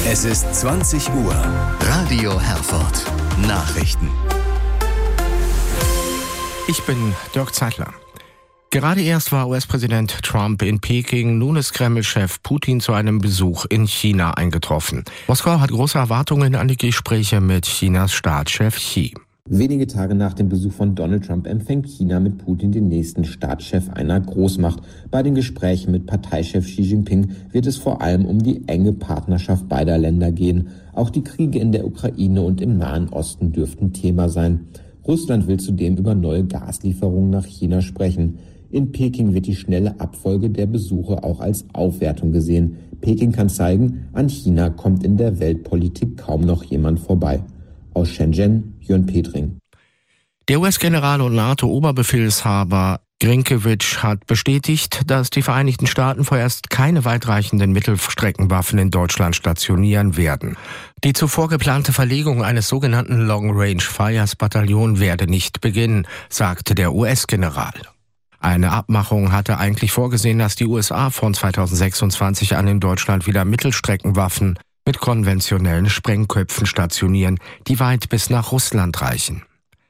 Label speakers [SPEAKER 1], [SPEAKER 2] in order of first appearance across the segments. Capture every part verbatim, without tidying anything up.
[SPEAKER 1] Es ist zwanzig Uhr. Radio Herford. Nachrichten.
[SPEAKER 2] Ich bin Dirk Zeitler. Gerade erst war U S-Präsident Trump in Peking, nun ist Kreml-Chef Putin zu einem Besuch in China eingetroffen. Moskau hat große Erwartungen an die Gespräche mit Chinas Staatschef Xi.
[SPEAKER 3] Wenige Tage nach dem Besuch von Donald Trump empfängt China mit Putin den nächsten Staatschef einer Großmacht. Bei den Gesprächen mit Parteichef Xi Jinping wird es vor allem um die enge Partnerschaft beider Länder gehen. Auch die Kriege in der Ukraine und im Nahen Osten dürften Thema sein. Russland will zudem über neue Gaslieferungen nach China sprechen. In Peking wird die schnelle Abfolge der Besuche auch als Aufwertung gesehen. Peking kann zeigen, an China kommt in der Weltpolitik kaum noch jemand vorbei. Aus Shenzhen, Jörn Petring.
[SPEAKER 2] Der U S-General und NATO-Oberbefehlshaber Grinkewitsch hat bestätigt, dass die Vereinigten Staaten vorerst keine weitreichenden Mittelstreckenwaffen in Deutschland stationieren werden. Die zuvor geplante Verlegung eines sogenannten Long-Range-Fires-Bataillon werde nicht beginnen, sagte der U S-General. Eine Abmachung hatte eigentlich vorgesehen, dass die U S A von zweitausendsechsundzwanzig an in Deutschland wieder Mittelstreckenwaffen mit konventionellen Sprengköpfen stationieren, die weit bis nach Russland reichen.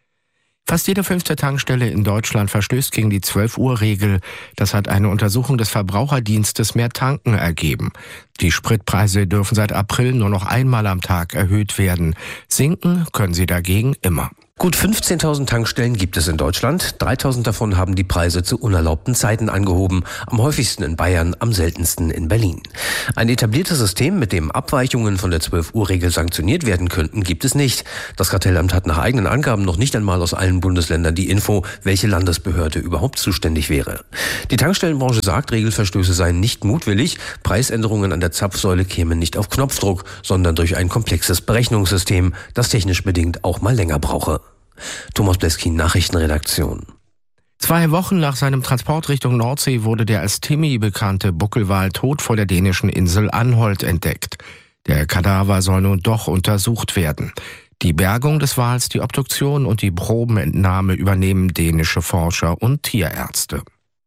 [SPEAKER 2] Fast jede fünfte Tankstelle in Deutschland verstößt gegen die zwölf-Uhr-Regel. Das hat eine Untersuchung des Verbraucherdienstes Mehr Tanken ergeben. Die Spritpreise dürfen seit April nur noch einmal am Tag erhöht werden. Sinken können sie dagegen immer.
[SPEAKER 4] Gut fünfzehntausend Tankstellen gibt es in Deutschland. dreitausend davon haben die Preise zu unerlaubten Zeiten angehoben. Am häufigsten in Bayern, am seltensten in Berlin. Ein etabliertes System, mit dem Abweichungen von der zwölf-Uhr-Regel sanktioniert werden könnten, gibt es nicht. Das Kartellamt hat nach eigenen Angaben noch nicht einmal aus allen Bundesländern die Info, welche Landesbehörde überhaupt zuständig wäre. Die Tankstellenbranche sagt, Regelverstöße seien nicht mutwillig. Preisänderungen an der Zapfsäule kämen nicht auf Knopfdruck, sondern durch ein komplexes Berechnungssystem, das technisch bedingt auch mal länger brauche. Thomas Bleskin, Nachrichtenredaktion.
[SPEAKER 2] Zwei Wochen nach seinem Transport Richtung Nordsee wurde der als Timmy bekannte Buckelwal tot vor der dänischen Insel Anholt entdeckt. Der Kadaver soll nun doch untersucht werden. Die Bergung des Wals, die Obduktion und die Probenentnahme übernehmen dänische Forscher und Tierärzte.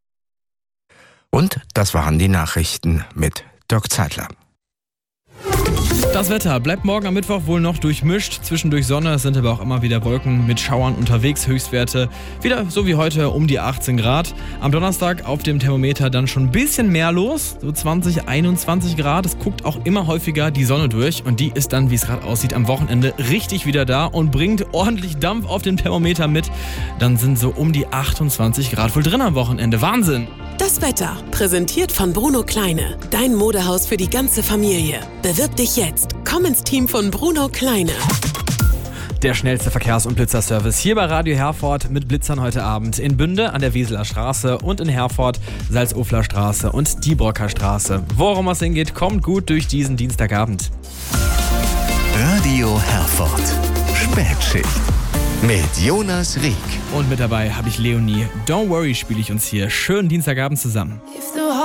[SPEAKER 2] Und das waren die Nachrichten mit Dirk Zeitler.
[SPEAKER 5] Das Wetter bleibt morgen am Mittwoch wohl noch durchmischt. Zwischendurch Sonne, es sind aber auch immer wieder Wolken mit Schauern unterwegs. Höchstwerte wieder so wie heute um die achtzehn Grad. Am Donnerstag auf dem Thermometer dann schon ein bisschen mehr los, so zwanzig, einundzwanzig Grad. Es guckt auch immer häufiger die Sonne durch und die ist dann, wie es gerade aussieht, am Wochenende richtig wieder da und bringt ordentlich Dampf auf dem Thermometer mit. Dann sind so um die achtundzwanzig Grad wohl drin am Wochenende. Wahnsinn!
[SPEAKER 6] Das Wetter, präsentiert von Bruno Kleine. Dein Modehaus für die ganze Familie. Bewirb dich jetzt. Komm ins Team von Bruno Kleine.
[SPEAKER 5] Der schnellste Verkehrs- und Blitzerservice hier bei Radio Herford mit Blitzern heute Abend in Bünde an der Weseler Straße und in Herford Salzufler Straße und Diebrocker Straße. Worum es hingeht, kommt gut durch diesen Dienstagabend.
[SPEAKER 1] Radio Herford. Spätschicht. Mit Jonas Rieck.
[SPEAKER 5] Und mit dabei habe ich Leonie. Don't Worry spiele ich uns hier. Schönen Dienstagabend zusammen.